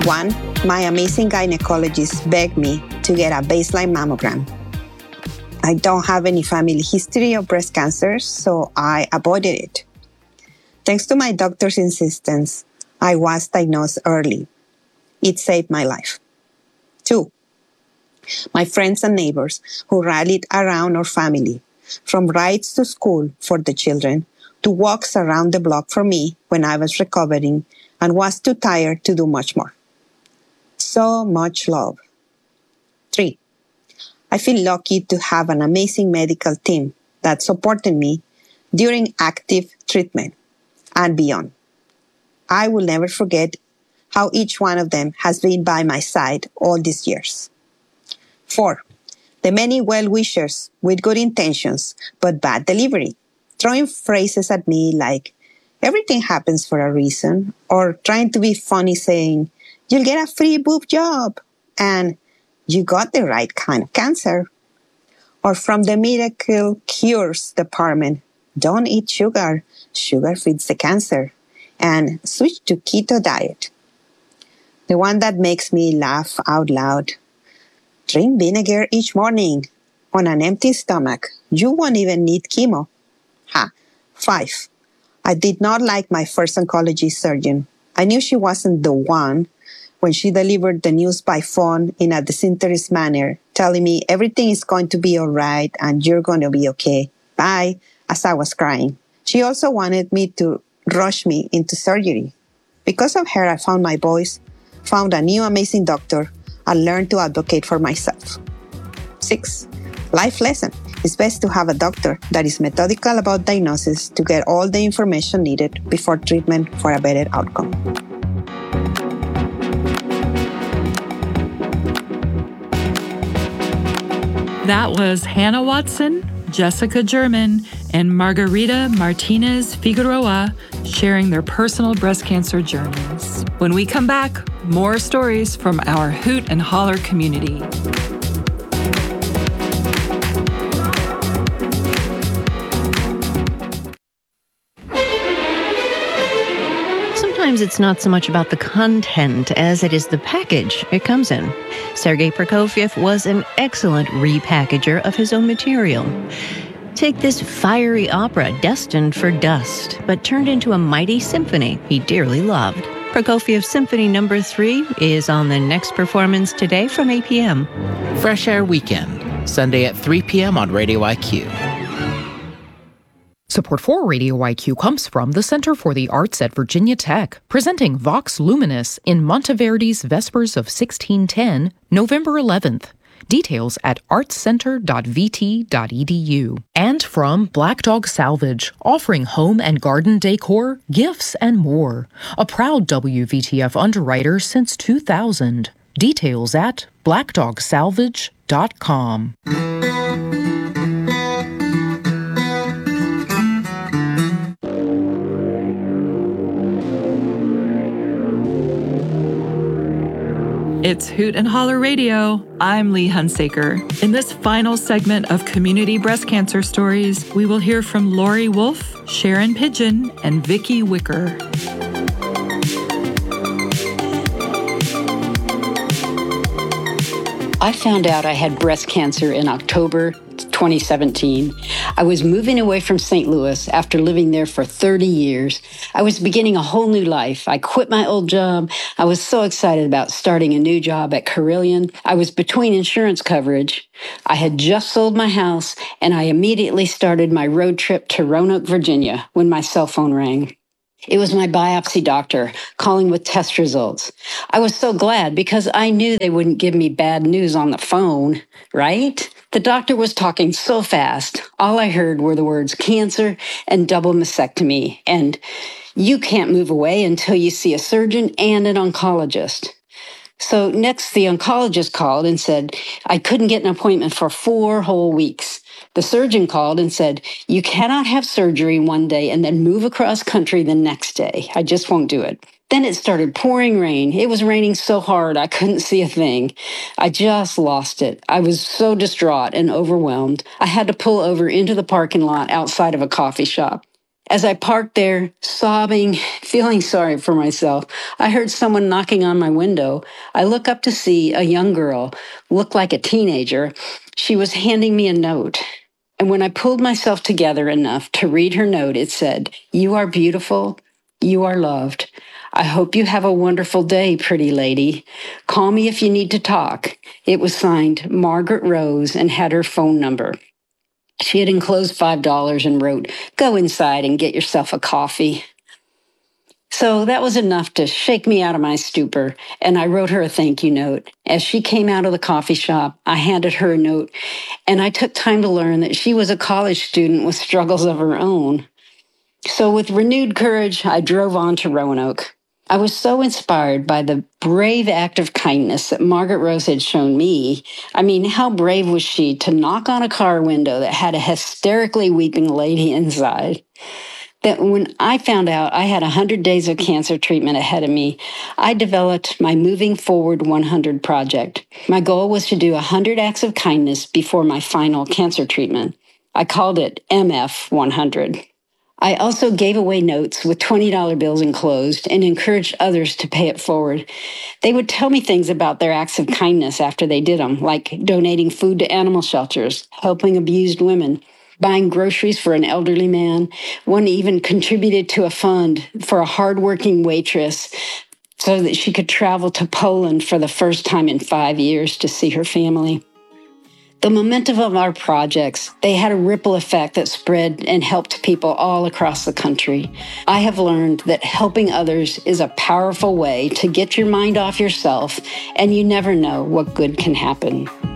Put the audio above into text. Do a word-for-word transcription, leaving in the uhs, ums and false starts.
One, my amazing gynecologist begged me to get a baseline mammogram. I don't have any family history of breast cancer, so I avoided it. Thanks to my doctor's insistence, I was diagnosed early. It saved my life. Two, my friends and neighbors who rallied around our family, from rides to school for the children to walks around the block for me when I was recovering and was too tired to do much more. So much love. Three, I feel lucky to have an amazing medical team that supported me during active treatment and beyond. I will never forget how each one of them has been by my side all these years. Four, the many well-wishers with good intentions but bad delivery, throwing phrases at me like, everything happens for a reason, or trying to be funny saying, you'll get a free boob job, and you got the right kind of cancer. Or from the miracle cures department, don't eat sugar, sugar feeds the cancer, and switch to keto diet. The one that makes me laugh out loud. Drink vinegar each morning on an empty stomach. You won't even need chemo. Ha. Five. I did not like my first oncology surgeon. I knew she wasn't the one when she delivered the news by phone in a disinterested manner, telling me everything is going to be all right and you're going to be okay. Bye, as I was crying. She also wanted me to rush me into surgery. Because of her, I found my voice, found a new amazing doctor, and learned to advocate for myself. Six, life lesson. It's best to have a doctor that is methodical about diagnosis to get all the information needed before treatment for a better outcome. That was Hannah Watson, Jessica German, and Margarita Martinez Figueroa sharing their personal breast cancer journeys. When we come back, more stories from our Hoot and Holler community. Sometimes it's not so much about the content as it is the package it comes in. Sergei Prokofiev was an excellent repackager of his own material. Take this fiery opera destined for dust, but turned into a mighty symphony he dearly loved. Prokofiev Symphony Number three is on the next performance today from eight p.m. Fresh Air Weekend, Sunday at three p.m. on Radio I Q. Support for Radio I Q comes from the Center for the Arts at Virginia Tech, presenting Vox Luminis in Monteverdi's Vespers of sixteen ten, November eleventh. Details at artscenter dot v t dot e d u. And from Black Dog Salvage, offering home and garden decor, gifts, and more. A proud W V T F underwriter since two thousand. Details at black dog salvage dot com. It's Hoot and Holler Radio. I'm Lee Hunsaker. In this final segment of Community Breast Cancer Stories, we will hear from Lori Wolf, Sharon Pigeon, and Vicki Wicker. I found out I had breast cancer in October twenty seventeen. I was moving away from Saint Louis after living there for thirty years. I was beginning a whole new life. I quit my old job. I was so excited about starting a new job at Carilion. I was between insurance coverage. I had just sold my house, and I immediately started my road trip to Roanoke, Virginia, when my cell phone rang. It was my biopsy doctor calling with test results. I was so glad because I knew they wouldn't give me bad news on the phone, right? The doctor was talking so fast. All I heard were the words cancer and double mastectomy, and you can't move away until you see a surgeon and an oncologist. So next, the oncologist called and said I couldn't get an appointment for four whole weeks. The surgeon called and said, you cannot have surgery one day and then move across country the next day. I just won't do it. Then it started pouring rain. It was raining so hard I couldn't see a thing. I just lost it. I was so distraught and overwhelmed. I had to pull over into the parking lot outside of a coffee shop. As I parked there, sobbing, feeling sorry for myself, I heard someone knocking on my window. I look up to see a young girl, looked like a teenager. She was handing me a note. And when I pulled myself together enough to read her note, it said, "You are beautiful. You are loved. I hope you have a wonderful day, pretty lady. Call me if you need to talk." It was signed Margaret Rose and had her phone number. She had enclosed five dollars and wrote, "Go inside and get yourself a coffee." So that was enough to shake me out of my stupor, and I wrote her a thank you note. As she came out of the coffee shop, I handed her a note, and I took time to learn that she was a college student with struggles of her own. So with renewed courage, I drove on to Roanoke. I was so inspired by the brave act of kindness that Margaret Rose had shown me. I mean, how brave was she to knock on a car window that had a hysterically weeping lady inside? That when I found out I had one hundred days of cancer treatment ahead of me, I developed my Moving Forward one hundred project. My goal was to do one hundred acts of kindness before my final cancer treatment. I called it M F one hundred. I also gave away notes with twenty dollar bills enclosed and encouraged others to pay it forward. They would tell me things about their acts of kindness after they did them, like donating food to animal shelters, helping abused women, buying groceries for an elderly man. One even contributed to a fund for a hardworking waitress so that she could travel to Poland for the first time in five years to see her family. The momentum of our projects, they had a ripple effect that spread and helped people all across the country. I have learned that helping others is a powerful way to get your mind off yourself, and you never know what good can happen.